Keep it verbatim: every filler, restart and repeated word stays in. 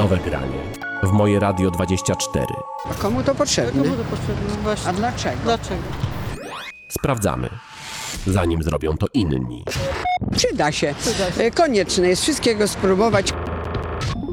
Nowe granie w Moje Radio dwadzieścia cztery. A komu to potrzebne? Komu to potrzebne? Właśnie. A dlaczego? Dlaczego? Sprawdzamy, zanim zrobią to inni. Przyda się. Przyda się. E, Konieczne jest wszystkiego spróbować.